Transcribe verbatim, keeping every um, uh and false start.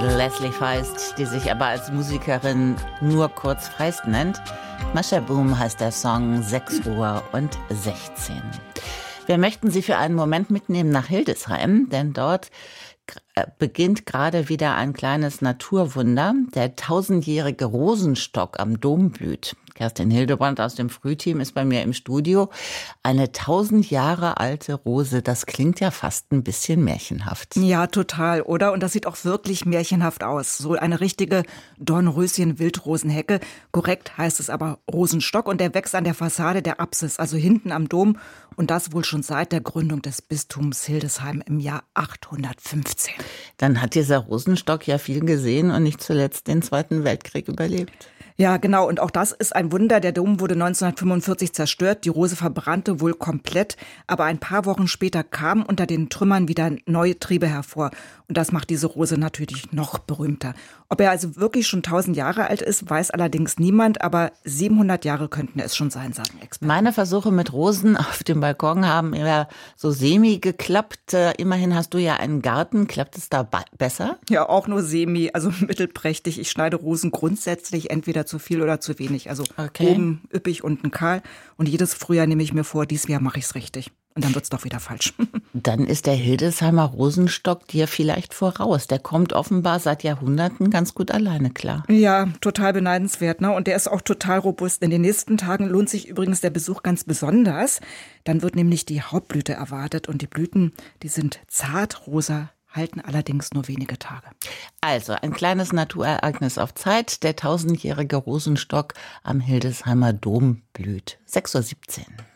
Leslie Feist, die sich aber als Musikerin nur kurz Feist nennt. Mascha Boom heißt der Song, sechs Uhr und sechzehn. Wir möchten Sie für einen Moment mitnehmen nach Hildesheim, denn dort beginnt gerade wieder ein kleines Naturwunder. Der tausendjährige Rosenstock am Dom blüht. Kerstin Hildebrand aus dem Frühteam ist bei mir im Studio. Eine tausend Jahre alte Rose, das klingt ja fast ein bisschen märchenhaft. Ja, total, oder? Und das sieht auch wirklich märchenhaft aus. So eine richtige Dornröschen-Wildrosenhecke. Korrekt heißt es aber Rosenstock und der wächst an der Fassade der Apsis, also hinten am Dom. Und das wohl schon seit der Gründung des Bistums Hildesheim im Jahr achthundertfünfzehn. Dann hat dieser Rosenstock ja viel gesehen und nicht zuletzt den Zweiten Weltkrieg überlebt. Ja, genau. Und auch das ist ein Wunder. Der Dom wurde neunzehnhundertfünfundvierzig zerstört. Die Rose verbrannte wohl komplett. Aber ein paar Wochen später kamen unter den Trümmern wieder neue Triebe hervor. Und das macht diese Rose natürlich noch berühmter. Ob er also wirklich schon tausend Jahre alt ist, weiß allerdings niemand. Aber siebenhundert Jahre könnten es schon sein, sagen Experten. Meine Versuche mit Rosen auf dem Balkon haben eher so semi geklappt. Immerhin hast du ja einen Garten. Klappt es da besser? Ja, auch nur semi, also mittelprächtig. Ich schneide Rosen grundsätzlich entweder zu viel oder zu wenig. Also okay. Oben üppig, unten kahl. Und jedes Frühjahr nehme ich mir vor, dieses Jahr mache ich es richtig. Und dann wird's doch wieder falsch. Dann ist der Hildesheimer Rosenstock dir vielleicht voraus. Der kommt offenbar seit Jahrhunderten ganz gut alleine klar. Ja, total beneidenswert, ne? Und der ist auch total robust. In den nächsten Tagen lohnt sich übrigens der Besuch ganz besonders. Dann wird nämlich die Hauptblüte erwartet. Und die Blüten, die sind zartrosa, halten allerdings nur wenige Tage. Also ein kleines Naturereignis auf Zeit. Der tausendjährige Rosenstock am Hildesheimer Dom blüht. sechs Uhr siebzehn.